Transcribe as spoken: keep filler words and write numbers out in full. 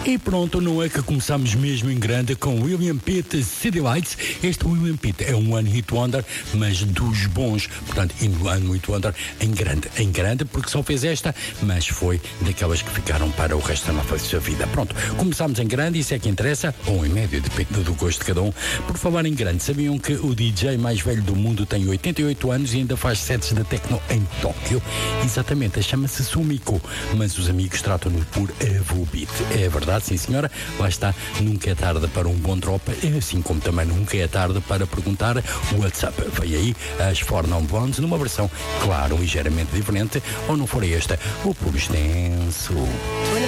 E pronto, não é que começamos mesmo em grande com William Pitt, City Lights. Este William Pitt é um One Hit Wonder, mas dos bons. Portanto, em One Hit Wonder em grande, em grande, porque só fez esta, mas foi daquelas que ficaram para o resto da sua vida. Pronto, começámos em grande, isso é que interessa, ou em médio, depende do gosto de cada um. Por falar em grande, sabiam que o D J mais velho do mundo tem oitenta e oito anos e ainda faz sets de techno em Tóquio? Exatamente, chama-se Sumiko, mas os amigos tratam-no por Avobit. É verdade, sim senhora, lá está, nunca é tarde para um bom drop, assim como também nunca é tarde para perguntar WhatsApp. Vai aí as Four Non Blondes numa versão, claro, ligeiramente diferente, ou não for esta, o puro extenso.